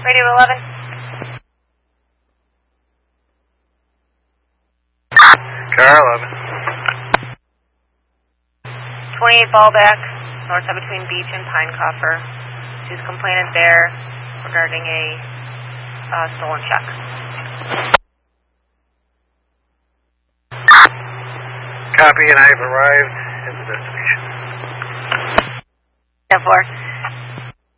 Radio 11. Car 11. 28 Ballback, north side between Beach and Pinecoffer. She's a complainant there regarding a stolen check. Copy, and I've arrived at the destination. 10-4.